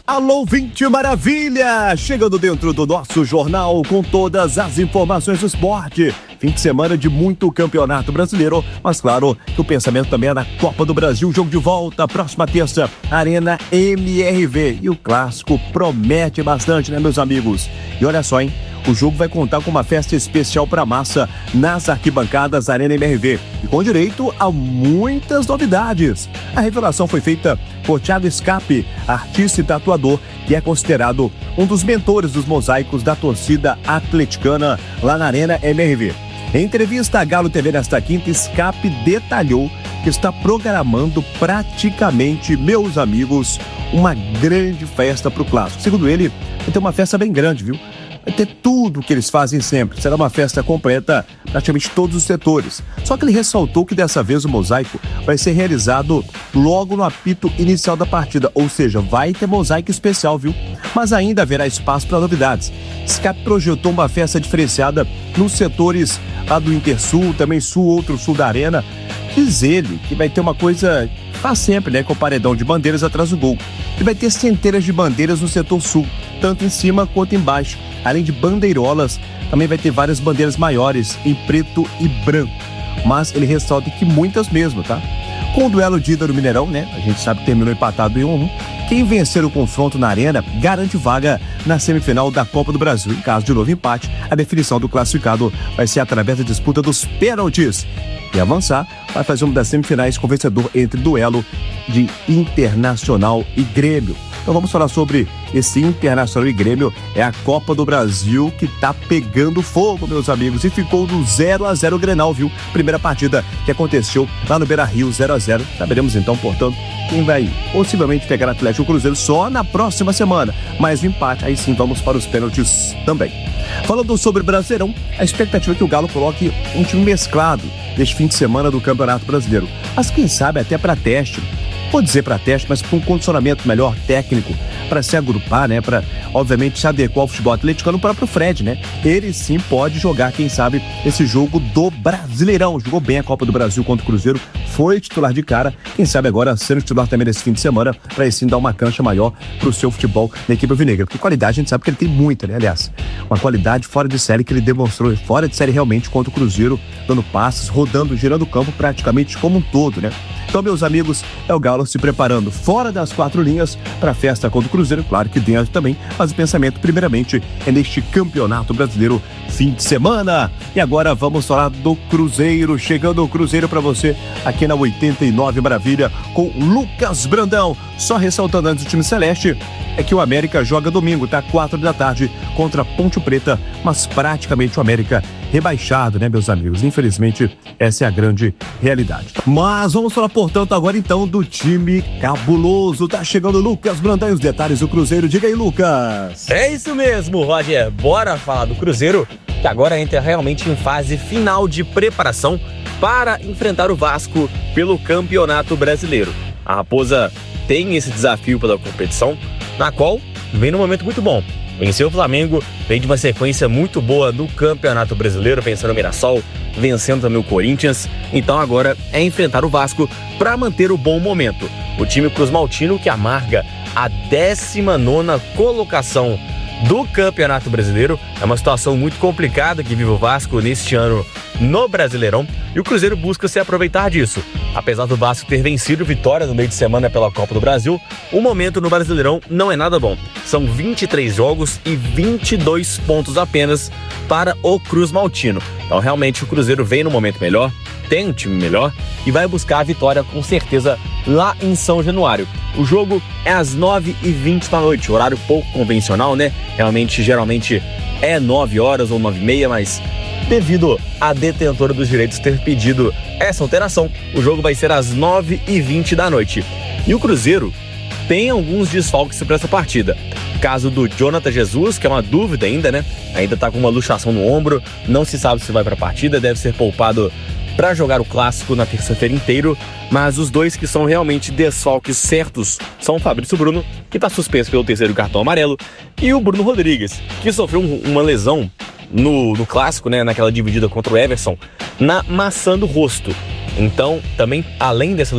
Alô, 20 Maravilha! Chegando dentro do nosso jornal com todas as informações do esporte. Fim de semana de muito campeonato brasileiro, mas claro que o pensamento também é na Copa do Brasil, jogo de volta, próxima terça, Arena MRV. E o clássico promete bastante, né, meus amigos? E olha só, hein? O jogo vai contar com uma festa especial para a massa nas arquibancadas Arena MRV e com direito a muitas novidades. A revelação foi feita por Thiago Scapi, artista e tatuador, que é considerado um dos mentores dos mosaicos da torcida atleticana lá na Arena MRV. Em entrevista à Galo TV nesta quinta, Scapi detalhou que está programando praticamente, meus amigos, uma grande festa para o clássico. Segundo ele, vai ter uma festa bem grande, viu? Vai ter tudo o que eles fazem sempre. Será uma festa completa, praticamente todos os setores. Só que ele ressaltou que dessa vez o mosaico vai ser realizado logo no apito inicial da partida. Ou seja, vai ter mosaico especial, viu? Mas ainda haverá espaço para novidades. Scapi projetou uma festa diferenciada nos setores lá do Intersul, também Sul, outro Sul da Arena. Diz ele que vai ter uma coisa... faz sempre, né, com o paredão de bandeiras atrás do gol. E vai ter centenas de bandeiras no setor sul, tanto em cima quanto embaixo. Além de bandeirolas, também vai ter várias bandeiras maiores, em preto e branco. Mas ele ressalta que muitas mesmo, tá? Com o duelo de ida no Mineirão, né, a gente sabe que terminou empatado em 1-1. Quem vencer o confronto na Arena garante vaga na semifinal da Copa do Brasil. Em caso de novo empate, a definição do classificado vai ser através da disputa dos pênaltis. E avançar, vai fazer uma das semifinais com vencedor entre duelo de Internacional e Grêmio. Então vamos falar sobre esse Internacional e Grêmio. É a Copa do Brasil que tá pegando fogo, meus amigos. E ficou no 0-0 o Grenal, viu? Primeira partida que aconteceu lá no Beira-Rio, 0-0. Saberemos então, portanto, quem vai possivelmente pegar o Atlético Cruzeiro só na próxima semana. Mas o empate, aí sim vamos para os pênaltis também. Falando sobre o Brasileirão, a expectativa é que o Galo coloque um time mesclado neste fim de semana do Campeonato Brasileiro. Mas quem sabe até para teste. Vou dizer para teste, mas com um condicionamento melhor técnico, para se agrupar, né? Para, obviamente, se adequar ao futebol atleticano, o próprio Fred, né? Ele sim pode jogar, quem sabe, esse jogo do Brasileirão. Jogou bem a Copa do Brasil contra o Cruzeiro, foi titular de cara. Quem sabe agora sendo titular também nesse fim de semana, para aí sim dar uma cancha maior pro seu futebol na equipe alvinegra. Porque qualidade a gente sabe que ele tem muita, né? Aliás, uma qualidade fora de série que ele demonstrou, fora de série realmente contra o Cruzeiro, dando passes, rodando, girando o campo praticamente como um todo, né? Então, meus amigos, é o Galo se preparando fora das quatro linhas para a festa contra o Cruzeiro, claro que dentro também, mas o pensamento primeiramente é neste Campeonato Brasileiro fim de semana. E agora vamos falar do Cruzeiro, chegando o Cruzeiro para você aqui na 89 Maravilha com Lucas Brandão. Só ressaltando antes do time celeste, é que o América joga domingo, tá? 4 da tarde contra a Ponte Preta, mas praticamente o América rebaixado, né, meus amigos? Infelizmente, essa é a grande realidade. Mas vamos falar, portanto, agora então do time cabuloso. Tá chegando o Lucas Brandão e os detalhes do Cruzeiro. Diga aí, Lucas. É isso mesmo, Roger. Bora falar do Cruzeiro, que agora entra realmente em fase final de preparação para enfrentar o Vasco pelo Campeonato Brasileiro. A Raposa tem esse desafio pela competição, na qual vem num momento muito bom. Venceu o Flamengo, vem de uma sequência muito boa no Campeonato Brasileiro, vencendo o Mirassol, vencendo também o Corinthians. Então agora é enfrentar o Vasco para manter o bom momento. O time cruzmaltino que amarga a 19ª colocação do Campeonato Brasileiro. É uma situação muito complicada que vive o Vasco neste ano no Brasileirão, e o Cruzeiro busca se aproveitar disso. Apesar do Vasco ter vencido Vitória no meio de semana pela Copa do Brasil, o momento no Brasileirão não é nada bom. São 23 jogos e 22 pontos apenas para o cruzmaltino. Então realmente o Cruzeiro vem no momento melhor, tem um time melhor e vai buscar a vitória com certeza lá em São Januário. O jogo é às 9h20 da noite, horário pouco convencional, né? Geralmente é 9 horas ou 9h30, mas devido à detentora dos direitos ter pedido essa alteração, o jogo vai ser às 9h20 da noite. E o Cruzeiro tem alguns desfalques para essa partida. Caso do Jonathan Jesus, que é uma dúvida ainda, né? Ainda tá com uma luxação no ombro, não se sabe se vai para a partida, deve ser poupado para jogar o clássico na terça-feira inteiro, mas os dois que são realmente desfalques certos são o Fabrício Bruno, que está suspenso pelo 3º cartão amarelo, e o Bruno Rodrigues, que sofreu uma lesão no clássico, né, naquela dividida contra o Everson, na maçã do rosto. Então, também, além dessa